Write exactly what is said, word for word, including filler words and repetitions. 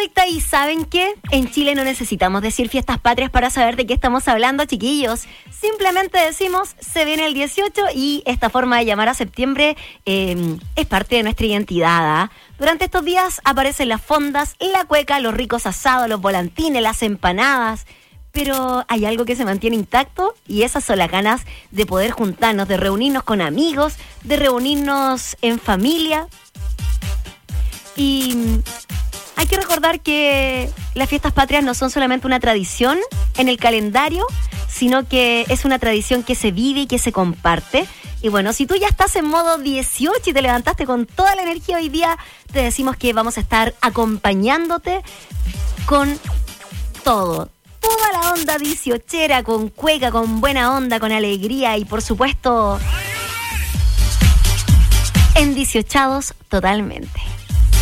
Correcta, y ¿saben qué? En Chile no necesitamos decir fiestas patrias para saber de qué estamos hablando, chiquillos. Simplemente decimos, se viene el dieciocho, y esta forma de llamar a septiembre eh, es parte de nuestra identidad, ¿eh? Durante estos días aparecen las fondas, la cueca, los ricos asados, los volantines, las empanadas. Pero hay algo que se mantiene intacto, y esas son las ganas de poder juntarnos, de reunirnos con amigos, de reunirnos en familia. Y hay que recordar que las fiestas patrias no son solamente una tradición en el calendario, sino que es una tradición que se vive y que se comparte. Y bueno, si tú ya estás en modo dieciocho y te levantaste con toda la energía hoy día, te decimos que vamos a estar acompañándote con todo. Toda la onda dieciochera, con cueca, con buena onda, con alegría y por supuesto, endiciochados totalmente.